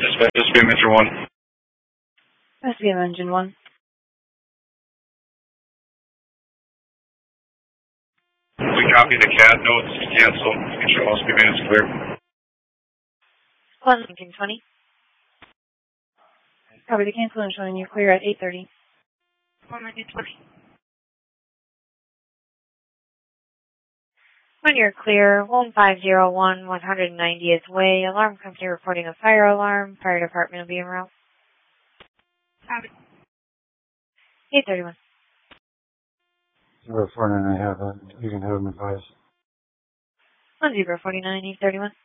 This will be Metro 1. SBM Engine 1. We copy the CAD notes to cancel. Make sure all speed minutes clear. 1920. Copy the cancel and showing you clear at 8:30. 1920. When you're clear, 1501 190th way. Alarm company reporting a fire alarm. Fire department will be en route. Copy. 8:31. 049, I have that. You can have them advised. 1049, 8:31.